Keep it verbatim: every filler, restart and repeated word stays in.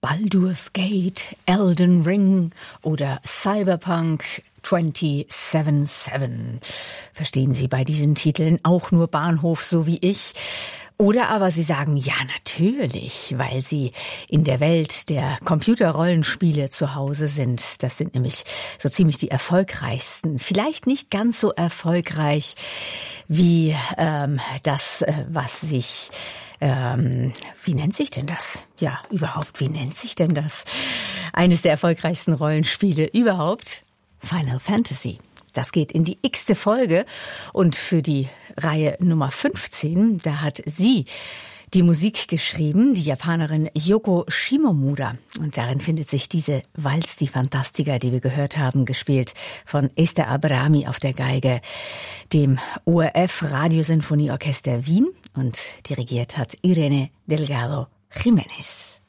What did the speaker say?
Baldur's Gate, Elden Ring oder Cyberpunk zwei sieben sieben. Verstehen Sie bei diesen Titeln auch nur Bahnhof, so wie ich? Oder aber Sie sagen, ja natürlich, weil Sie in der Welt der Computerrollenspiele zu Hause sind. Das sind nämlich so ziemlich die erfolgreichsten. Vielleicht nicht ganz so erfolgreich wie ähm, das, äh, was sich... Ähm, wie nennt sich denn das? Ja, überhaupt, wie nennt sich denn das? Eines der erfolgreichsten Rollenspiele überhaupt, Final Fantasy. Das geht in die x-te Folge und für die Reihe Nummer fünfzehn, da hat sie die Musik geschrieben, die Japanerin Yoko Shimomura. Und darin findet sich diese Walz, die Fantastica, die wir gehört haben, gespielt von Esther Abrami auf der Geige, dem O R F Radiosinfonieorchester Wien, und dirigiert hat Irene Delgado Jiménez.